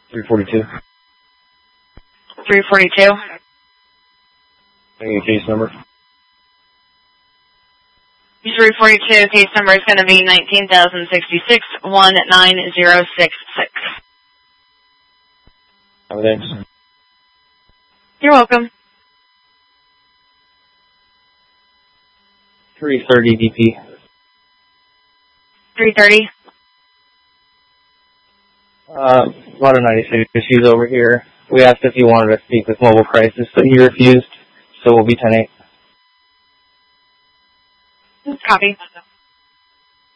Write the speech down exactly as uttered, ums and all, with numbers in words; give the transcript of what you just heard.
three forty-two. three forty-two. Any case number? three forty-two, case number is going to be nineteen thousand sixty-six, one nine zero six six. Oh, thanks. You're welcome. three thirty D P. three thirty. Uh, one ninety-six. She's over here. We asked if he wanted to speak with Mobile Crisis, but he refused, so we'll be ten eight. Copy.